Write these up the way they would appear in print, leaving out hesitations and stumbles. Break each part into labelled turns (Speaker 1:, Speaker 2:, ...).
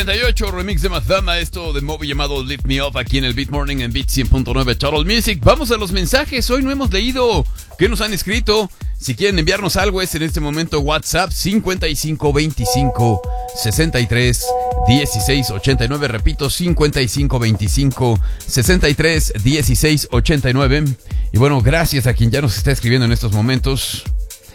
Speaker 1: 48, remix de Mazama, esto de Moby llamado Lift Me Up aquí en el Beat Morning en Beat 100.9 Total Music. Vamos a los mensajes, hoy no hemos leído qué nos han escrito. Si quieren enviarnos algo es en este momento WhatsApp 5525 63 16 89, repito 5525 63 16 89. Y bueno, gracias a quien ya nos está escribiendo en estos momentos.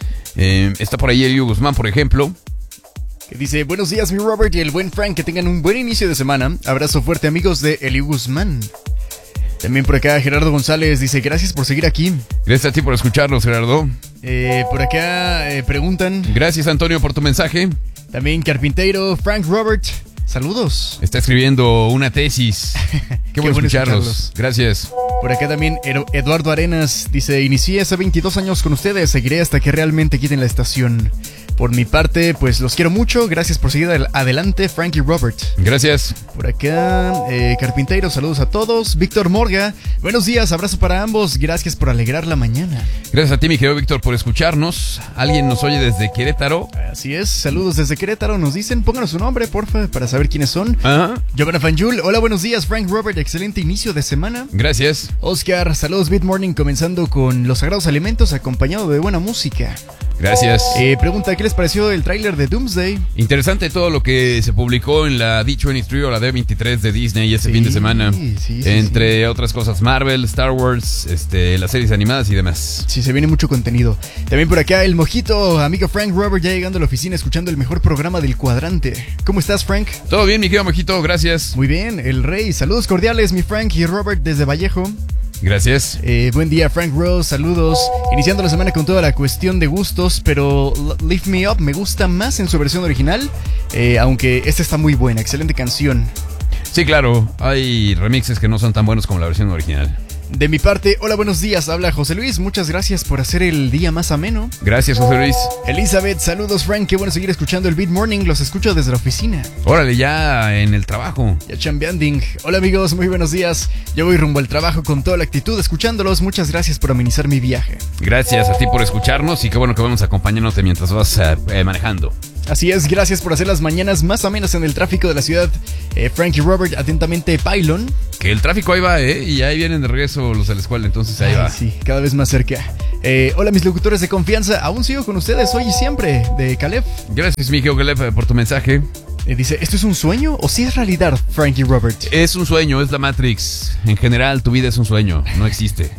Speaker 1: Está por ahí Eliu Guzmán, por ejemplo,
Speaker 2: que dice: buenos días mi Robert y el buen Frank, que tengan un buen inicio de semana. Abrazo fuerte amigos de Eliu Guzmán. También por acá Gerardo González dice: gracias por seguir aquí.
Speaker 1: Gracias a ti por escucharnos, Gerardo.
Speaker 2: Por acá preguntan.
Speaker 1: Gracias Antonio por tu mensaje.
Speaker 2: También Carpintero, Frank Robert, saludos.
Speaker 1: Está escribiendo una tesis. Qué bueno escucharlos. Gracias.
Speaker 2: Por acá también Eduardo Arenas dice: inicié hace 22 años con ustedes, seguiré hasta que realmente quiten la estación. Por mi parte, pues los quiero mucho. Gracias por seguir adelante, Frank y Robert.
Speaker 1: Gracias.
Speaker 2: Por acá, Carpintero, saludos a todos. Víctor Morga, buenos días, abrazo para ambos. Gracias por alegrar la mañana.
Speaker 1: Gracias a ti, mi querido Víctor, por escucharnos. Alguien nos oye desde Querétaro.
Speaker 2: Así es, saludos desde Querétaro. Nos dicen, pónganos su nombre, porfa, para saber quiénes son. Giovanna Fanjul, hola, buenos días, Frank, Robert. Excelente inicio de semana.
Speaker 1: Gracias.
Speaker 2: Oscar, saludos, Beat Morning, comenzando con los sagrados alimentos, acompañado de buena música.
Speaker 1: Gracias.
Speaker 2: Pregunta: ¿qué les pareció el tráiler de Doomsday?
Speaker 1: Interesante todo lo que se publicó en la D23 o la D23 de Disney ese fin de semana. Entre otras cosas, Marvel, Star Wars, las series animadas y demás.
Speaker 2: Sí, se viene mucho contenido. También por acá el Mojito, amigo Frank Robert, ya llegando a la oficina escuchando el mejor programa del cuadrante. ¿Cómo estás, Frank?
Speaker 1: Todo bien, mi querido Mojito, gracias.
Speaker 2: Muy bien, el Rey, saludos cordiales, mi Frank y Robert desde Vallejo.
Speaker 1: Gracias.
Speaker 2: Buen día, Frank Rose, saludos. Iniciando la semana con toda la cuestión de gustos, pero Lift Me Up me gusta más en su versión original, aunque esta está muy buena, excelente canción.
Speaker 1: Sí, claro, hay remixes que no son tan buenos como la versión original.
Speaker 2: De mi parte, hola, buenos días, habla José Luis, muchas gracias por hacer el día más ameno.
Speaker 1: Gracias, José Luis.
Speaker 2: Elizabeth, saludos, Frank, qué bueno seguir escuchando el Beat Morning, los escucho desde la oficina.
Speaker 1: Órale, ya en el trabajo.
Speaker 2: Ya chambeanding. Hola amigos, muy buenos días, yo voy rumbo al trabajo con toda la actitud escuchándolos, muchas gracias por amenizar mi viaje.
Speaker 1: Gracias a ti por escucharnos y qué bueno que vamos acompañándote mientras vas manejando.
Speaker 2: Así es, gracias por hacer las mañanas más amenas en el tráfico de la ciudad. Frank y Robert, atentamente, Pylon.
Speaker 1: Que el tráfico ahí va, y ahí vienen de regreso los de la escuela, entonces ahí va.
Speaker 2: Sí, cada vez más cerca. Hola mis locutores de confianza, aún sigo con ustedes hoy y siempre, de Caleb.
Speaker 1: Gracias, mi querido Caleb, por tu mensaje.
Speaker 2: Dice: ¿esto es un sueño o si es realidad, Frank y Robert?
Speaker 1: Es un sueño, es la Matrix. En general, tu vida es un sueño, no existe.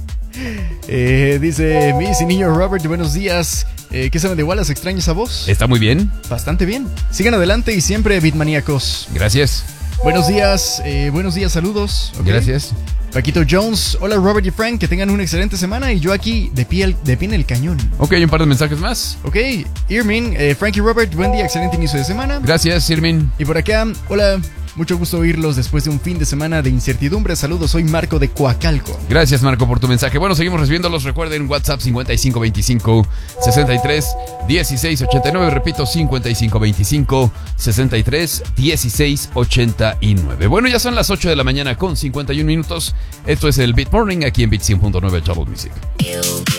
Speaker 2: Dice Miss y niño Robert, buenos días. ¿Qué saben de Wallace? ¿Extraña esa voz?
Speaker 1: Está muy bien.
Speaker 2: Bastante bien. Sigan adelante y siempre beatmaníacos.
Speaker 1: Gracias.
Speaker 2: Buenos días, saludos.
Speaker 1: Okay. Gracias.
Speaker 2: Paquito Jones, hola Robert y Frank, que tengan una excelente semana y yo aquí de pie en el cañón.
Speaker 1: Ok, un par de mensajes más.
Speaker 2: Ok, Irmin, Frank y Robert, buen día, excelente inicio de semana.
Speaker 1: Gracias, Irmin.
Speaker 2: Y por acá, hola, mucho gusto oírlos después de un fin de semana de incertidumbre. Saludos, soy Marco de Coacalco.
Speaker 1: Gracias, Marco, por tu mensaje. Bueno, seguimos recibiéndolos. Recuerden, WhatsApp 5525 63 16 89. Repito, 5525 63 16 89. Bueno, ya son las 8 de la mañana con 51 minutos. Esto es el Beat Morning aquí en Beat 100.9 Total Music.